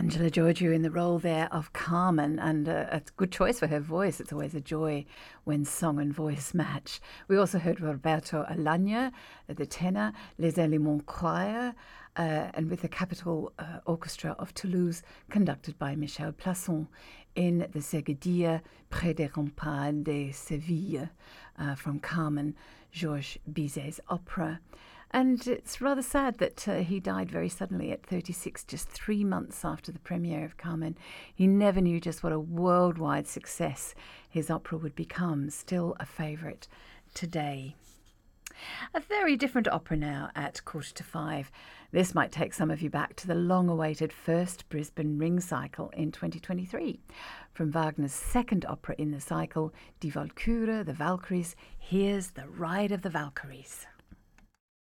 Angela Giorgio in the role there of Carmen, and a good choice for her voice. It's always a joy when song and voice match. We also heard Roberto Alagna, the tenor, Les Elements Choir, and with the Capitol Orchestra of Toulouse, conducted by Michel Plasson in the Seguidilla Près des Remparts de Séville, from Carmen, Georges Bizet's opera. And it's rather sad that he died very suddenly at 36, just 3 months after the premiere of Carmen. He never knew just what a worldwide success his opera would become, still a favourite today. A very different opera now at 4:45. This might take some of you back to the long-awaited first Brisbane Ring Cycle in 2023. From Wagner's second opera in the cycle, Die Walküre, The Valkyries, here's The Ride of the Valkyries.